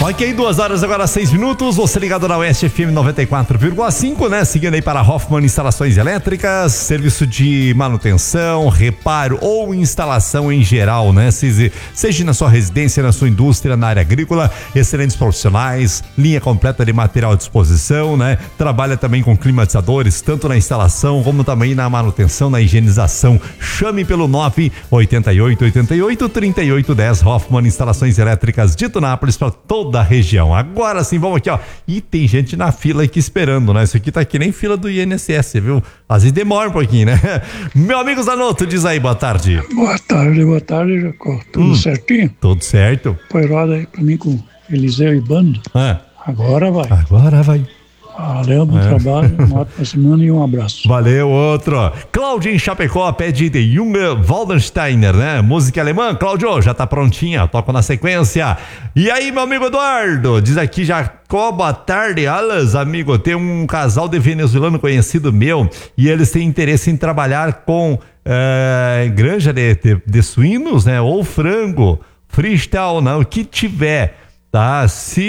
Ok, 2 horas agora, 6 minutos. Você ligado na Oeste FM 94,5, né? Seguindo aí para Hoffman Instalações Elétricas, serviço de manutenção, reparo ou instalação em geral, né? Seja na sua residência, na sua indústria, na área agrícola, excelentes profissionais, linha completa de material à disposição, né? Trabalha também com climatizadores, tanto na instalação como também na manutenção, na higienização. Chame pelo 988883810 Hoffman Instalações Elétricas de Tunápolis para toda a região. Agora sim, vamos aqui, ó. E tem gente na fila aqui esperando, né? Isso aqui tá que nem fila do INSS, viu? Às vezes demora um pouquinho, né? Meu amigo Zanotto, diz aí, boa tarde. Boa tarde, Jacó. Tudo certinho? Tudo certo. Põe roda aí pra mim com Eliseu e banda. Agora vai. Valeu, bom trabalho, uma ótima semana e um abraço. Valeu, outro. Cláudio em Chapecó pede de Jung Waldensteiner, né? Música alemã. Cláudio, já tá prontinha, toco na sequência. E aí, meu amigo Eduardo, diz aqui Jacó, boa tarde, alas, amigo. Tem um casal de venezuelano conhecido meu e eles têm interesse em trabalhar com granja de suínos, né? Ou frango, freestyle, não, o que tiver, tá?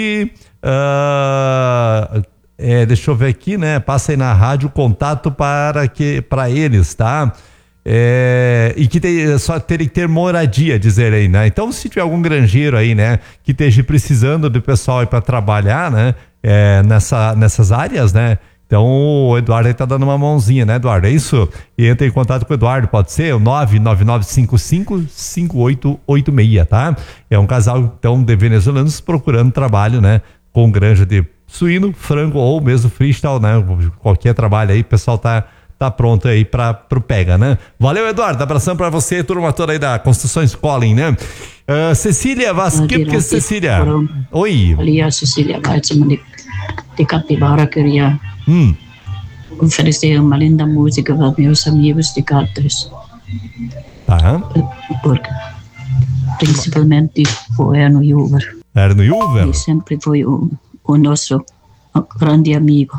Deixa eu ver aqui, né? Passa aí na rádio o contato para eles, tá? E que só teria que ter moradia, dizer aí, né? Então, se tiver algum granjeiro aí, né? Que esteja precisando de pessoal aí para trabalhar, né? Nessas áreas, né? Então, o Eduardo aí tá dando uma mãozinha, né, Eduardo? É isso? E entra em contato com o Eduardo, pode ser? O 999555886, tá? É um casal, então, de venezuelanos procurando trabalho, né? Com granja de suíno, frango ou mesmo freestyle, né? Qualquer trabalho aí, o pessoal tá pronto aí pro pega, né? Valeu, Eduardo, abração pra você, turma toda aí da Construções Collin, né? Cecília Vasquez, Cecília. Oi. Ali a Cecília Weizmann de Capibara queria oferecer uma linda música para meus amigos de Cáceres. Porque principalmente o Erno Juver. Erno Juver? Ele sempre foi o nosso grande amigo.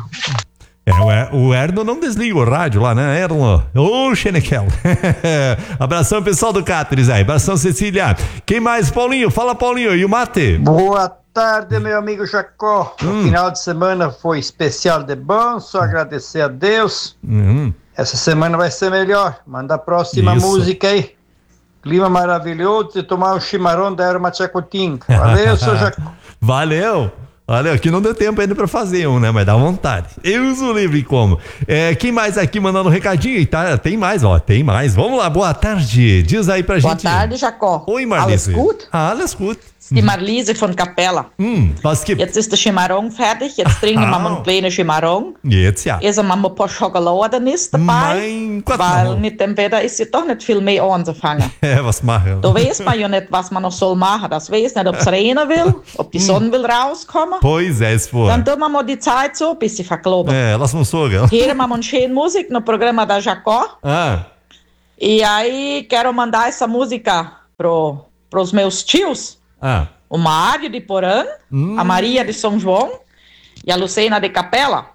O Erno não desliga o rádio lá, né, Erno? Ô, Xenequel. Abração, pessoal do Cáceres aí. Abração, Cecília. Quem mais, Paulinho? Fala, Paulinho. E o mate? Boa tarde, meu amigo Jacó. O final de semana foi especial de bom, só agradecer a Deus. Essa semana vai ser melhor. Manda a próxima música aí. Clima maravilhoso de tomar um chimarrão da Erma Tchacutim. Valeu, seu Jacó. Valeu. Olha, aqui não deu tempo ainda pra fazer um, né? Mas dá vontade. Eu uso livre como. Quem mais aqui mandando um recadinho? Tá, tem mais, ó. Tem mais. Vamos lá, boa tarde. Diz aí pra gente. Boa tarde, Jacó. Oi, Marlise. Alles gut? Alles gut. Die Marlise von Capella. Was gibt? Jetzt ist der Chimarrão fertig. Jetzt trinken wir einen kleinen Chimarrão. Jetzt, ja. Essen wir ein paar Schokoladen dabei. Mein Gott, weil mit dem Wetter ist ja doch nicht viel mehr anzufangen. Was machen? Da weiß man ja nicht, was man noch soll machen. Das weiß nicht, ob es regnen will, ob die Sonne will rauskommen. Pois é, se for. Dann tun wir mal die Zeit so ein bisschen verkloben. Lass uns so, gell? Hören wir mal schöne Musik no programa da Jacó. E aí, quero mandar essa música pros meus tios. O Mário de Porã, a Maria de São João e a Lucena de Capela.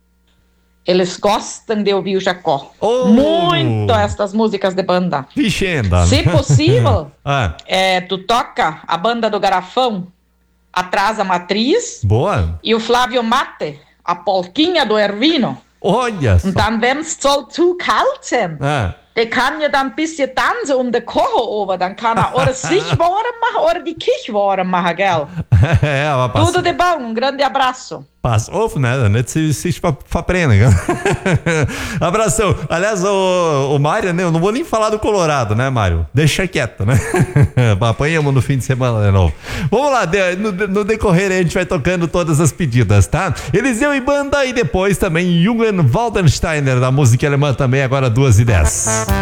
Eles gostam de ouvir o Jacó. Muito estas músicas de banda. Se possível, tu toca a banda do Garrafão, Atrás a Matriz. Boa. E o Flávio Mate, a polquinha do Ervino. Olha só. Und dann, wenn es soll zu kalt sein, der kann ja dann ein bisschen tanzen den Kocher oben. Dann kann oder sich warm machen oder die Küche warm machen, gell? Tudo de bom, grande abraço. Passa ovo, né? Não se faprena, né? Abração. Aliás, o Mário, né? Eu não vou nem falar do Colorado, né, Mário? Deixa quieto, né? Apanhamos no fim de semana de novo. Vamos lá, no decorrer a gente vai tocando todas as pedidas, tá? Eliseu e banda e depois também Jürgen Waldensteiner da música alemã também, agora 2h10.